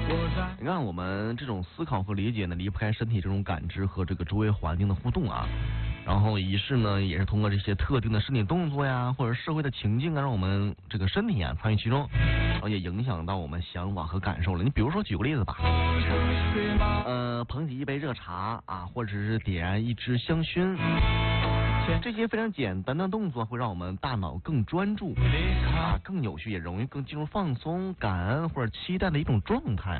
你看，我们这种思考和理解呢，离不开身体这种感知和这个周围环境的互动啊。然后仪式呢，也是通过这些特定的身体动作呀，或者社会的情境啊，让我们这个身体啊参与其中，然后也影响到我们想法和感受了。你比如说，举个例子吧，捧起一杯热茶啊，或者是点燃一支香薰。这些非常简单的动作会让我们大脑更专注啊，更有序，也容易更进入放松、感恩或者期待的一种状态。